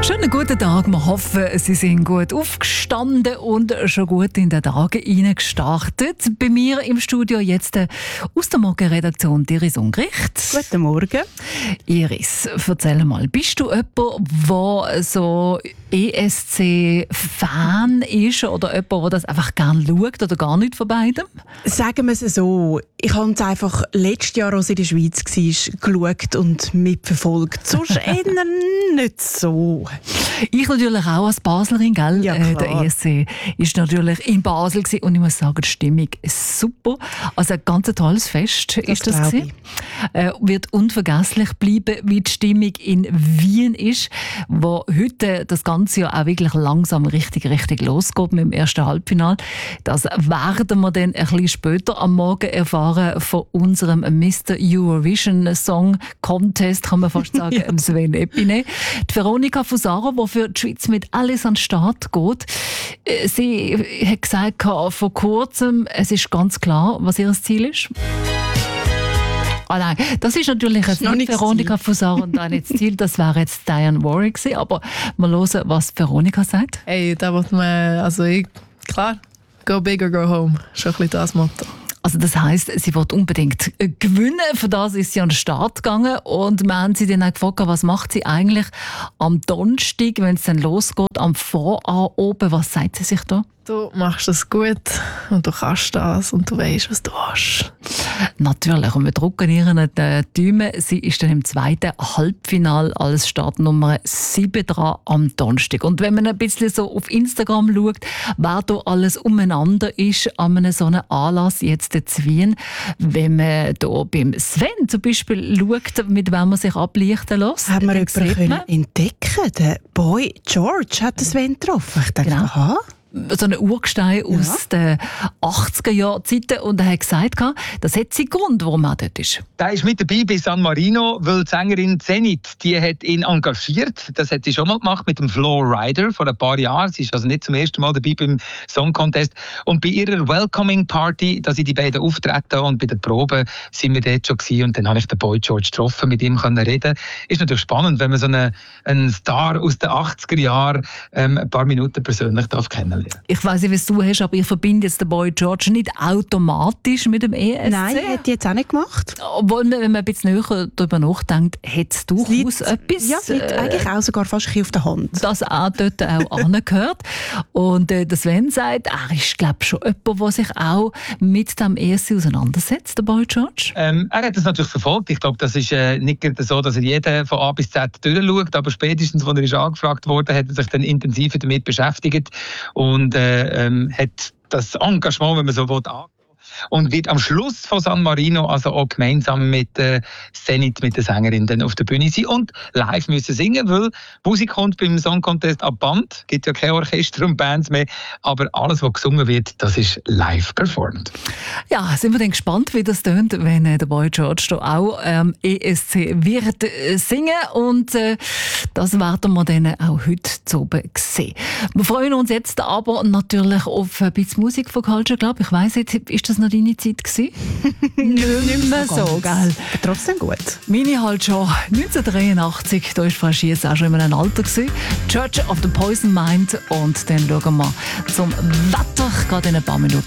Schönen guten Tag. Wir hoffen, Sie sind gut aufgestanden und schon gut in den Tag hineingestartet. Bei mir im Studio jetzt aus der Morgenredaktion Iris Ungericht. Guten Morgen. Iris, erzähl mal, bist du jemand, der so ESC-Fan ist oder jemand, der das einfach gerne schaut oder gar nicht von beidem? Sagen wir es so, ich habe es einfach letztes Jahr, als ich in der Schweiz war, geschaut und mitverfolgt. Sonst eher nicht so. Ich natürlich auch als Baslerin, gell? Ja, der ESC ist natürlich in Basel gewesen und ich muss sagen, die Stimmung ist super. Also ein ganz tolles Fest ist das gewesen. Wird unvergesslich bleiben, wie die Stimmung in Wien ist, wo heute das ganze Jahr auch wirklich langsam richtig losgeht mit dem ersten Halbfinale. Das werden wir dann ein bisschen später am Morgen erfahren von unserem Mr. Eurovision Song Contest, kann man fast sagen, ja. Sven Epine. Die Veronika Fusaro, die für die Schweiz mit alles an den Start geht. Sie hat gesagt vor kurzem, es ist ganz klar, was ihr Ziel ist. Nein, das ist natürlich nicht Veronika Fusaro und auch nicht das Ziel. Das wäre jetzt Diane Warwick gewesen. Aber wir hören, was Veronika sagt. Hey, da wird man, klar, go big or go home. Schon ein bisschen das Motto. Also das heisst, sie will unbedingt gewinnen. Für das ist sie an den Start gegangen. Und wir haben sie dann auch gefragt, was macht sie eigentlich am Donnerstag, wenn es dann losgeht, am Vorabend oben. Was sagt sie sich da? Du machst das gut und du kannst das und du weißt, was du hast. Natürlich. Und wir drücken ihr die Daumen. Sie ist dann im zweiten Halbfinale als Startnummer 7 dran am Donnerstag. Und wenn man ein bisschen so auf Instagram schaut, wer da alles umeinander ist an einem so einem Anlass jetzt in Wien, wenn man da beim Sven zum Beispiel schaut, mit wem man sich ablichten lässt. Haben wir jemanden entdecken? Der Boy George hat den Sven getroffen. Ich dachte, aha. So ein Urgestein aus den 80er-Jahren-Zeiten und er hat gesagt, das hat seinen Grund, warum er dort ist. Der ist mit dabei bei San Marino, weil die Sängerin Zenit, die hat ihn engagiert. Das hat sie schon mal gemacht mit dem Flo Rida vor ein paar Jahren. Sie ist also nicht zum ersten Mal dabei beim Song Contest. Und bei ihrer Welcoming Party, da sind die beiden auftreten und bei der Probe sind wir dort schon gewesen. Und dann habe ich den Boy George getroffen, mit ihm können reden. Ist natürlich spannend, wenn man so einen Star aus den 80er Jahren ein paar Minuten persönlich kennenlernen. Ich weiss nicht, was du hast, aber ich verbinde jetzt den Boy George nicht automatisch mit dem ESC. Nein, hätte ich jetzt auch nicht gemacht. Obwohl, wenn man ein bisschen näher darüber nachdenkt, hat es durchaus etwas. Ja, es liegt eigentlich auch sogar fast ein bisschen auf der Hand. Das auch dort auch angehört. Und der Sven sagt, er ist, glaube ich, schon jemand, der sich auch mit dem ESC auseinandersetzt, der Boy George. Er hat das natürlich verfolgt. Ich glaube, das ist nicht so, dass er jeden von A bis Z durchschaut, aber spätestens, als er ist angefragt wurde, hat er sich dann intensiver damit beschäftigt und hat das Engagement, wenn man so will, und wird am Schluss von San Marino also auch gemeinsam mit Zenit, mit der Sängerin, dann auf der Bühne sein und live müssen singen, weil Musik kommt beim Song Contest ab Band, es gibt ja keine Orchester und Bands mehr, aber alles, was gesungen wird, das ist live performt. Ja, sind wir dann gespannt, wie das tönt, wenn der Boy George da auch ESC wird singen und das werden wir dann auch heute zu oben sehen. Wir freuen uns jetzt aber natürlich auf ein bisschen Musik von Culture Club. Ich weiss jetzt, ist das noch deine Zeit gewesen? nicht mehr so, gell? Aber trotzdem gut. Meine halt schon 1983, da war Frau Schiess auch schon in einem Alter gewesen. Church of the Poison Mind und dann schauen wir zum Wetter, gerade in ein paar Minuten.